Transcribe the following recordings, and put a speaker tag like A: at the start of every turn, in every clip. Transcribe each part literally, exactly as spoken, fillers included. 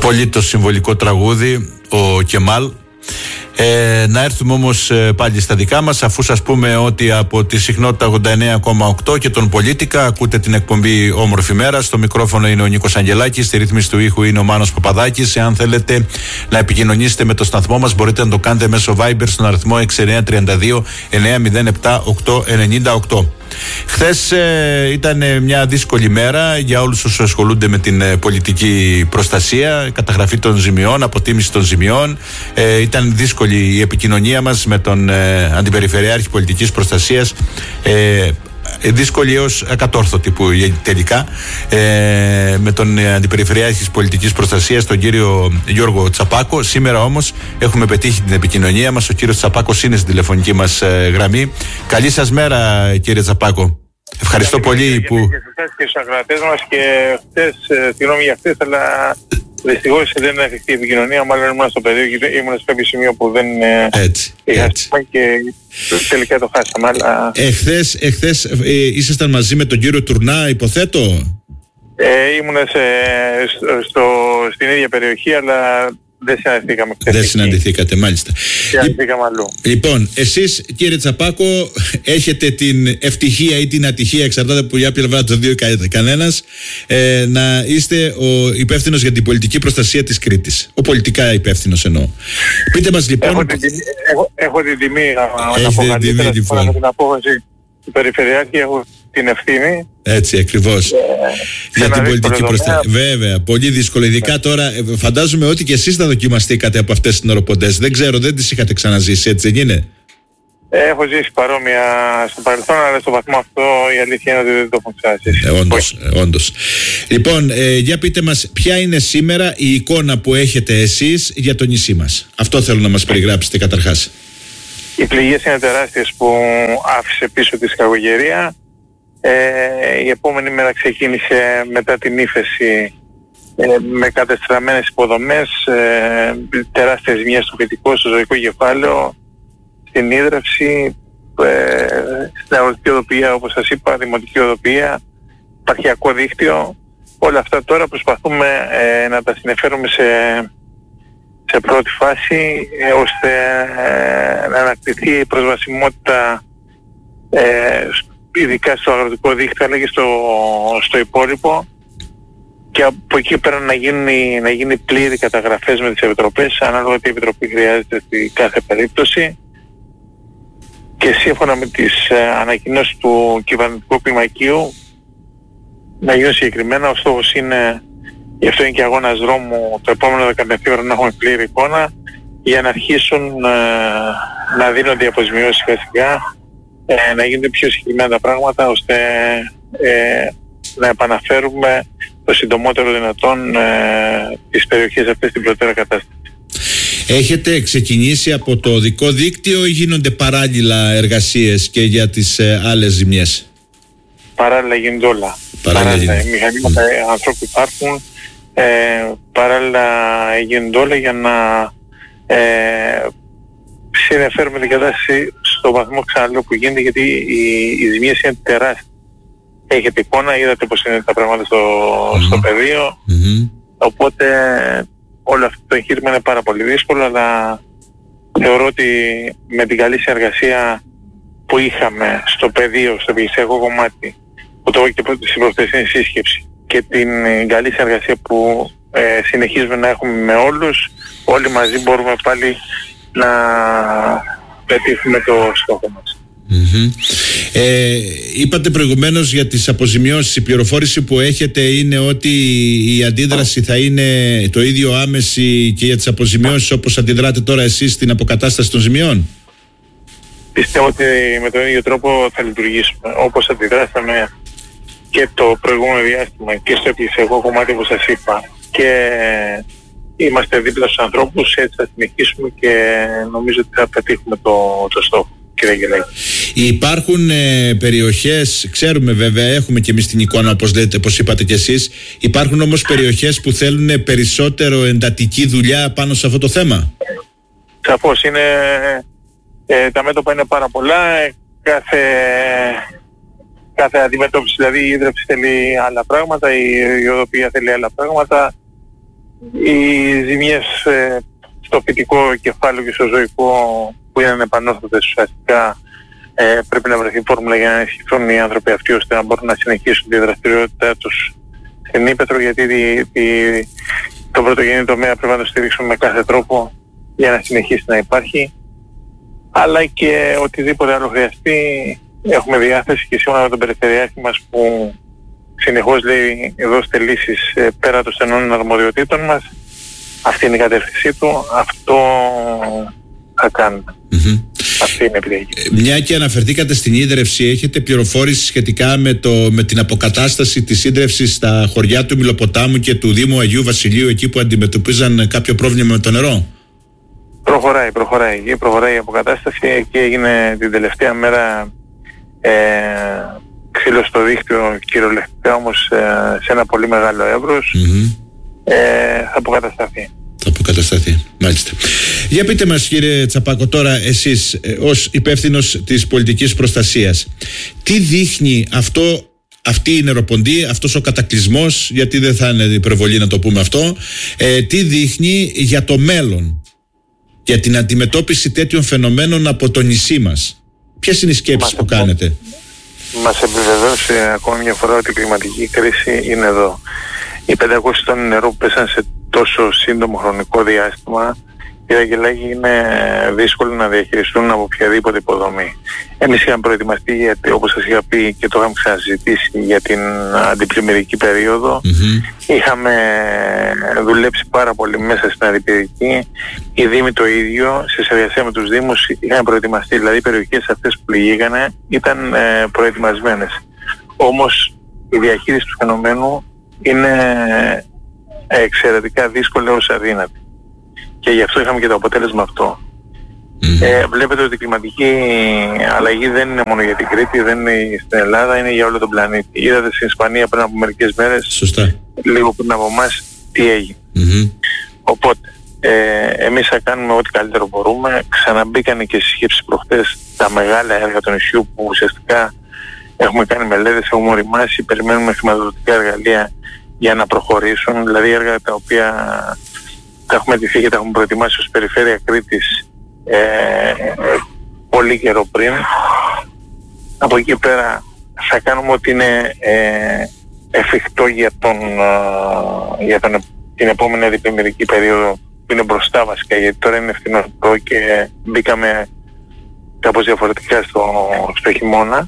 A: Απολύτως συμβολικό τραγούδι, ο Κεμάλ. Ε, να έρθουμε όμως ε, πάλι στα δικά μας, αφού σας πούμε ότι από τη συχνότητα ογδόντα εννέα κόμμα οκτώ και τον Πολίτικα ακούτε την εκπομπή Όμορφη Μέρα. Στο μικρόφωνο είναι ο Νίκος Αγγελάκης, στη ρύθμιση του ήχου είναι ο Μάνος Παπαδάκης. Εάν θέλετε να επικοινωνήσετε με το σταθμό μας, μπορείτε να το κάνετε μέσω Viber στον αριθμό έξι εννιά τρία δύο εννιά μηδέν επτά οκτώ εννιά οκτώ. Χθες ε, ήταν μια δύσκολη μέρα για όλους όσους ασχολούνται με την ε, πολιτική προστασία, καταγραφή των ζημιών, αποτίμηση των ζημιών. Ε, ήταν δύσκολη η επικοινωνία μας με τον ε, Αντιπεριφερειάρχη Πολιτικής Προστασίας, ε, δύσκολη έως ακατόρθωτη που τελικά, ε, με τον Αντιπεριφερειάρχη της Πολιτικής Προστασίας, τον κύριο Γιώργο Τσαπάκο. Σήμερα όμως έχουμε πετύχει την επικοινωνία μας. Ο κύριος Τσαπάκος είναι στην τηλεφωνική μας ε, γραμμή. Καλή σας μέρα, κύριε Τσαπάκο. Ευχαριστώ Καλή πολύ που...
B: Και σε εσάς και στους ακροατές μας, και χτες, συγγνώμη για χτες, αλλά δυστυχώς δεν είναι εφικτή η επικοινωνία. Μάλλον ήμουν στο πεδίο και ήμουν σε κάποιο σημείο που δεν
A: έτσι,
B: είχα
A: έτσι.
B: και τελικά το χάσαμε. Αλλά...
A: Εχθές, εχθές ε, ήσασταν μαζί με τον κύριο Τουρνά, υποθέτω.
B: Ε, ήμουν σε, στο, στην ίδια περιοχή, αλλά δεν συναντηθήκαμε.
A: Δεν συναντηθήκατε, μάλιστα.
B: Συναντηθήκαμε αλλού.
A: Λοιπόν, εσείς, κύριε Τσαπάκο, έχετε την ευτυχία ή την ατυχία, εξαρτάται από για ποια πλευρά των δύο κανένας, ε, να είστε ο υπεύθυνος για την πολιτική προστασία της Κρήτης. Ο πολιτικά υπεύθυνος εννοώ. Πείτε μας λοιπόν.
B: Έχω την τιμή, έχω, έχω την τιμή να πω
A: καλύτερα
B: λοιπόν. Με την απόφαση του Περιφερειάρχη, έχω την ευθύνη.
A: Έτσι ακριβώς. Ε, για την πολιτική προστασία. Βέβαια, πολύ δύσκολο. Ειδικά τώρα, φαντάζομαι ότι και εσείς θα δοκιμαστήκατε από αυτές τις νεροποντές. Δεν ξέρω, δεν τις είχατε ξαναζήσει, έτσι δεν είναι?
B: Έχω ζήσει παρόμοια στο παρελθόν, αλλά στο βαθμό αυτό η αλήθεια είναι ότι δεν το έχω ξαναζήσει.
A: Ε, όντως, ε, όντως. Λοιπόν, ε, για πείτε μας, ποια είναι σήμερα η εικόνα που έχετε εσείς για το νησί μας? Αυτό θέλω να μας περιγράψετε καταρχάς.
B: Οι πληγές είναι τεράστιες που άφησε πίσω τη Σκαγωγερία. Ε, η επόμενη μέρα ξεκίνησε μετά την ύφεση ε, με κατεστραμμένες υποδομές, ε, τεράστιες ζημιές στο φυτικό, στο ζωικό κεφάλαιο, στην ίδρυυση, ε, στην αγροτική οδοποιία, όπως σας είπα, δημοτική οδοποιία, επαρχιακό δίκτυο. Όλα αυτά τώρα προσπαθούμε ε, να τα συνεφέρουμε σε, σε πρώτη φάση, ε, ώστε ε, να ανακτηθεί η προσβασιμότητα, ε, ειδικά στο αγροτικό δίκτυο, αλλά και στο, στο υπόλοιπο, και από εκεί πέρα να γίνει, να γίνει πλήρη καταγραφές με τις επιτροπές, ανάλογα τι επιτροπή χρειάζεται στη κάθε περίπτωση, και σύμφωνα με τις ε, ανακοινώσεις του κυβερνητικού κλιμακίου να γίνουν συγκεκριμένα. Ο στόχος είναι, γι' αυτό είναι και αγώνας δρόμου, το επόμενο δεκαπεντάωρο να έχουμε πλήρη εικόνα, για να αρχίσουν ε, να δίνονται οι αποζημιώσεις σιγά σιγά, ε, να γίνονται πιο συγκεκριμένα τα πράγματα, ώστε ε, να επαναφέρουμε το συντομότερο δυνατόν ε, τις περιοχές αυτές στην προτέρα κατάσταση.
A: Έχετε ξεκινήσει από το οδικό δίκτυο ή γίνονται παράλληλα εργασίες και για τις ε, άλλες ζημιές?
B: Παράλληλα γίνονται όλα.
A: Παράλληλα,
B: παράλληλα οι μηχανήματα, mm. ανθρώποι υπάρχουν, ε, παράλληλα γίνονται όλα για να ε, συνεφέρουμε την κατάσταση στο βαθμό, ξαναλέω, που γίνεται, γιατί οι, οι ζημιές είναι τεράστιες. Έχετε εικόνα, είδατε πως είναι τα πράγματα στο, mm-hmm. στο πεδίο, mm-hmm. οπότε όλο αυτό το εγχείρημα είναι πάρα πολύ δύσκολο, αλλά θεωρώ ότι με την καλή συνεργασία που είχαμε στο πεδίο, στο επιχειρησιακό κομμάτι, που το έχω και στην προχθεσινή σύσκεψη, και την καλή συνεργασία που ε, συνεχίζουμε να έχουμε με όλους, όλοι μαζί μπορούμε πάλι να πετύχουμε το στόχο μας.
A: Mm-hmm. Ε, είπατε προηγουμένως για τις αποζημιώσεις. Η πληροφόρηση που έχετε είναι ότι η αντίδραση θα είναι το ίδιο άμεση και για τις αποζημιώσεις όπως αντιδράτε τώρα εσείς στην αποκατάσταση των ζημιών?
B: Πιστεύω ότι με τον ίδιο τρόπο θα λειτουργήσουμε, όπως αντιδράσαμε και το προηγούμενο διάστημα και στο επιχειρησιακό κομμάτι, όπως σας είπα, και είμαστε δίπλα στους ανθρώπους. Έτσι θα συνεχίσουμε και νομίζω ότι θα πετύχουμε το, το στόχο.
A: Υπάρχουν ε, περιοχές, ξέρουμε βέβαια, έχουμε και εμείς την εικόνα όπως λέτε, όπως είπατε κι εσείς, υπάρχουν όμως περιοχές που θέλουν περισσότερο εντατική δουλειά πάνω σε αυτό το θέμα?
B: Σαφώς είναι, ε, τα μέτωπα είναι πάρα πολλά, κάθε, κάθε αντιμετώπιση, δηλαδή η ίδρυψη θέλει άλλα πράγματα, η, η οδοποιία θέλει άλλα πράγματα, οι ζημιές ε, στο φυτικό κεφάλαιο και στο ζωικό που είναι ανεπανόρθωτες ουσιαστικά, ε, πρέπει να βρεθεί φόρμουλα για να ενισχυθούν οι άνθρωποι αυτοί ώστε να μπορούν να συνεχίσουν τη δραστηριότητά τους στην Ήπεθρο, γιατί τη, τη, το πρωτογενή τομέα πρέπει να το στηρίξουμε με κάθε τρόπο για να συνεχίσει να υπάρχει, αλλά και οτιδήποτε άλλο χρειαστεί έχουμε διάθεση, και σύμφωνα με τον Περιφερειάρχη μας που συνεχώς λέει δώστε λύσεις ε, πέρα των στενών αρμοδιοτήτων μας, αυτή είναι η κατεύθυνσή του, αυτό θα κάνουμε. Mm-hmm. Αυτή είναι η επιλογή.
A: Μια και αναφερθήκατε στην ίδρυυση, έχετε πληροφόρηση σχετικά με, το, με την αποκατάσταση της ίδρυυσης στα χωριά του Μυλοποτάμου και του Δήμου Αγίου Βασιλείου, εκεί που αντιμετωπίζαν κάποιο πρόβλημα με το νερό?
B: Προχωράει, προχωράει. Εκεί προχωράει η αποκατάσταση. Εκεί έγινε την τελευταία μέρα ε, ξύλο στο δίκτυο, κυριολεκτικά όμως ε, σε ένα πολύ μεγάλο εύρος. Mm-hmm. Ε, θα αποκατασταθεί.
A: Θα αποκατασταθεί, μάλιστα. Για πείτε μας, κύριε Τσαπάκο, τώρα εσείς ε, ως υπεύθυνος της πολιτικής προστασίας, τι δείχνει αυτό, αυτή η νεροποντή, αυτός ο κατακλυσμός, γιατί δεν θα είναι υπερβολή να το πούμε αυτό, ε, τι δείχνει για το μέλλον, για την αντιμετώπιση τέτοιων φαινομένων από το νησί μας? Ποιες είναι οι σκέψεις μας που κάνετε?
B: Μας επιβεβαίωσε ακόμη μια φορά ότι η κλιματική κρίση είναι εδώ. Οι πεντακόσιοι τόνοι νερό που πέσαν σε τόσο σύντομο χρονικό διάστημα, οι Αγγελάκοι είναι δύσκολο να διαχειριστούν από οποιαδήποτε υποδομή. Εμείς είχαμε προετοιμαστεί, γιατί όπως σας είχα πει και το είχαμε ξαναζητήσει, για την αντιπλημμυρική περίοδο. Mm-hmm. Είχαμε δουλέψει πάρα πολύ μέσα στην αντιπλημμυρική. Οι Δήμοι το ίδιο, σε συνεργασία με τους Δήμους, είχαν προετοιμαστεί. Δηλαδή οι περιοχές αυτές που πληγήγανε ήταν ε, προετοιμασμένες. Όμως η διαχείριση του φαινομένου είναι εξαιρετικά δύσκολη ως αδύνατη. Και γι' αυτό είχαμε και το αποτέλεσμα αυτό. Mm. Ε, βλέπετε ότι η κλιματική αλλαγή δεν είναι μόνο για την Κρήτη, δεν είναι στην Ελλάδα, είναι για όλο τον πλανήτη. Είδατε στην Ισπανία πριν από μερικές μέρες,
A: σωστά,
B: λίγο πριν από εμάς, τι έγινε. Mm-hmm. Οπότε, ε, εμείς θα κάνουμε ό,τι καλύτερο μπορούμε. Ξαναμπήκανε και στις σκέψεις προχτές τα μεγάλα έργα του νησιού που ουσιαστικά έχουμε κάνει μελέτες, έχουμε οριμάσει, περιμένουμε χρηματοδοτικά εργαλεία για να προχωρήσουν, δηλαδή έργα τα οποία τα έχουμε ντυθεί και τα έχουμε προετοιμάσει ως Περιφέρεια Κρήτης ε, πολύ καιρό πριν. Από εκεί πέρα θα κάνουμε ό,τι είναι ε, εφικτό για, τον, ε, για τον, την επόμενη αντιπλημμυρική περίοδο που είναι μπροστά βασικά, γιατί τώρα είναι φθινοπορικό και μπήκαμε κάπως διαφορετικά στο, στο χειμώνα.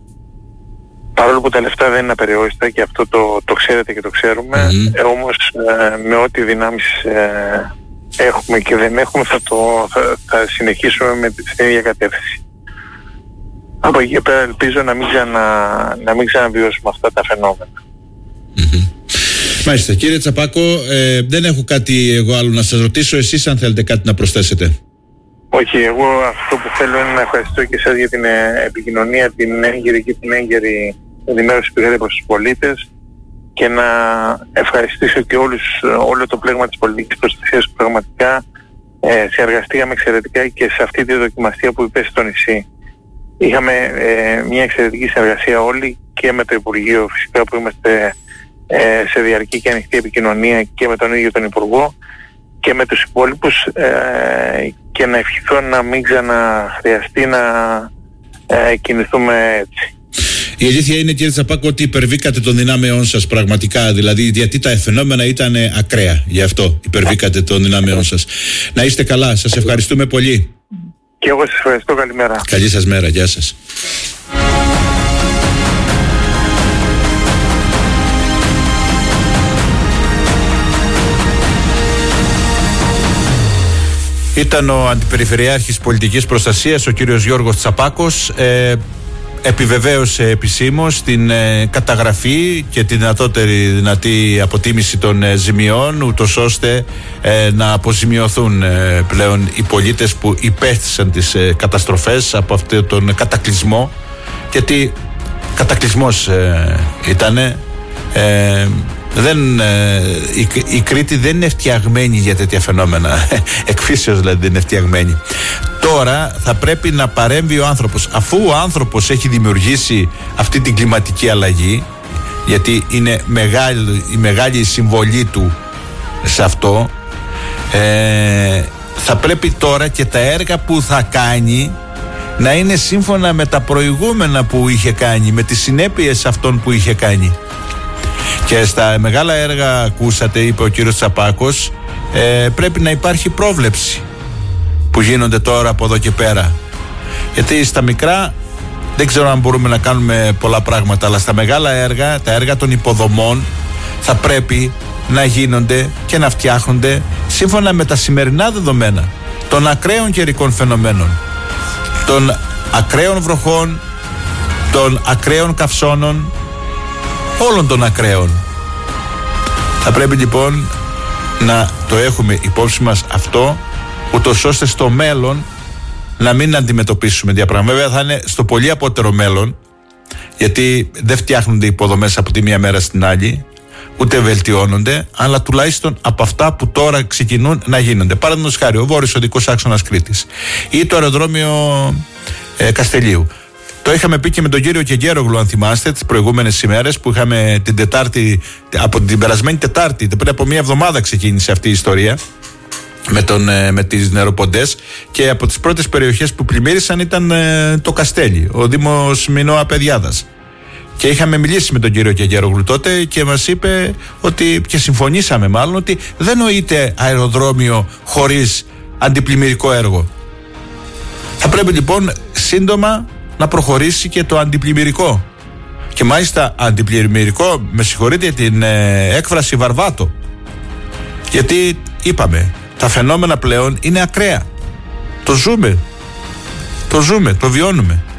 B: Παρόλο που τα λεφτά δεν είναι απεριόριστα και αυτό το, το ξέρετε και το ξέρουμε, mm-hmm. ε, όμως ε, με ό,τι δυνάμεις ε, έχουμε και δεν έχουμε θα, το, θα, θα συνεχίσουμε με την ίδια κατεύθυνση. Από εκεί πέρα ελπίζω να μην, ξανα, να μην ξαναβιώσουμε αυτά τα φαινόμενα.
A: Mm-hmm. Μάλιστα. Κύριε Τσαπάκο, ε, δεν έχω κάτι εγώ άλλο να σας ρωτήσω, εσείς αν θέλετε κάτι να προσθέσετε?
B: Όχι, εγώ αυτό που θέλω είναι να ευχαριστώ και εσάς για την επικοινωνία, την έγκαιρη και την έγκαιρη ενημέρωση που είχατε προς τους πολίτες, και να ευχαριστήσω και όλους, όλο το πλέγμα της πολιτικής προστασίας που πραγματικά ε, συνεργαστήκαμε εξαιρετικά και σε αυτή τη δοκιμασία που υπέστη στο νησί. Είχαμε ε, μια εξαιρετική συνεργασία όλοι, και με το Υπουργείο φυσικά που είμαστε ε, σε διαρκή και ανοιχτή επικοινωνία, και με τον ίδιο τον Υπουργό και με τους υπόλοιπους, ε, και να ευχηθώ να μην ξαναχρειαστεί να ε, κινηθούμε έτσι.
A: Η αλήθεια είναι, κύριε Τσαπάκο, ότι υπερβήκατε των δυνάμεών σας πραγματικά, δηλαδή, γιατί τα φαινόμενα ήταν ακραία, γι' αυτό υπερβήκατε των δυνάμεών σας. Να είστε καλά, σας ευχαριστούμε πολύ.
B: Και εγώ σας ευχαριστώ, καλημέρα.
A: Καλή σας μέρα, γεια σας. Ήταν ο Αντιπεριφερειάρχης Πολιτικής Προστασίας, ο κύριος Γιώργος Τσαπάκος. Ε, επιβεβαίωσε επισήμως την ε, καταγραφή και τη δυνατότερη δυνατή αποτίμηση των ε, ζημιών, ούτως ώστε ε, να αποζημιωθούν ε, πλέον οι πολίτες που υπέστησαν τις ε, καταστροφές από αυτόν τον κατακλυσμό, γιατί κατακλυσμός ε, ήτανε. Ε, δεν, ε, η, η Κρήτη δεν είναι φτιαγμένη για τέτοια φαινόμενα. Εκφύσεως δηλαδή δεν είναι φτιαγμένη. Τώρα θα πρέπει να παρέμβει ο άνθρωπος. Αφού ο άνθρωπος έχει δημιουργήσει αυτή την κλιματική αλλαγή, γιατί είναι μεγάλη, η μεγάλη συμβολή του σε αυτό, ε, θα πρέπει τώρα και τα έργα που θα κάνει να είναι σύμφωνα με τα προηγούμενα που είχε κάνει, με τις συνέπειες αυτών που είχε κάνει. Και στα μεγάλα έργα, ακούσατε, είπε ο κύριος Τσαπάκος, ε, πρέπει να υπάρχει πρόβλεψη που γίνονται τώρα από εδώ και πέρα. Γιατί στα μικρά δεν ξέρω αν μπορούμε να κάνουμε πολλά πράγματα, αλλά στα μεγάλα έργα, τα έργα των υποδομών, θα πρέπει να γίνονται και να φτιάχνονται σύμφωνα με τα σημερινά δεδομένα των ακραίων καιρικών φαινομένων, των ακραίων βροχών, των ακραίων καυσώνων, όλων των ακραίων. Θα πρέπει λοιπόν να το έχουμε υπόψη μας αυτό, ούτως ώστε στο μέλλον να μην αντιμετωπίσουμε διαπραγμάτευση. Βέβαια θα είναι στο πολύ απότερο μέλλον, γιατί δεν φτιάχνονται υποδομές από τη μία μέρα στην άλλη, ούτε βελτιώνονται, αλλά τουλάχιστον από αυτά που τώρα ξεκινούν να γίνονται. Παραδείγματος χάρη, ο βόρειος οδικός άξονας Κρήτης ή το αεροδρόμιο ε, Καστελίου. Το είχαμε πει και με τον κύριο Κεγκέρογλου, αν θυμάστε, τις προηγούμενες ημέρες που είχαμε την Τετάρτη, από την περασμένη Τετάρτη, πριν από μία εβδομάδα ξεκίνησε αυτή η ιστορία με, τον, με τις νεροποντές, και από τις πρώτες περιοχές που πλημμύρισαν ήταν ε, το Καστέλι, ο Δήμος Μινώα Παιδιάδας. Και είχαμε μιλήσει με τον κύριο Κεγκέρογλου τότε και μας είπε ότι, και συμφωνήσαμε μάλλον, ότι δεν νοείται αεροδρόμιο χωρίς αντιπλημμυρικό έργο. Θα πρέπει λοιπόν σύντομα να προχωρήσει και το αντιπλημμυρικό. Και μάλιστα αντιπλημμυρικό, με συγχωρείτε την ε, έκφραση, βαρβάτο. Γιατί είπαμε, τα φαινόμενα πλέον είναι ακραία. Το ζούμε. Το ζούμε, το βιώνουμε.